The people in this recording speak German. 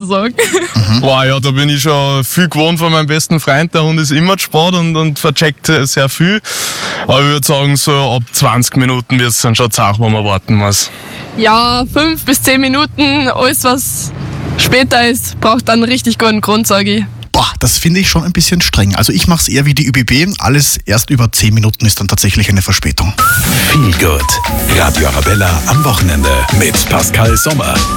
sagen. Wow, ja, da bin ich schon viel gewohnt von meinem besten Freund. Der Hund ist immer zu spät und vercheckt sehr viel. Aber ich würde sagen, so ab 20 Minuten wird es dann schon Zeit, wo man warten muss. Ja, 5 bis 10 Minuten, alles was später ist, braucht dann einen richtig guten Grund, sage ich. Boah, das finde ich schon ein bisschen streng. Also ich mache es eher wie die ÜBB. Alles erst über 10 Minuten ist dann tatsächlich eine Verspätung. Feel Good. Radio Arabella am Wochenende mit Pascal Sommer.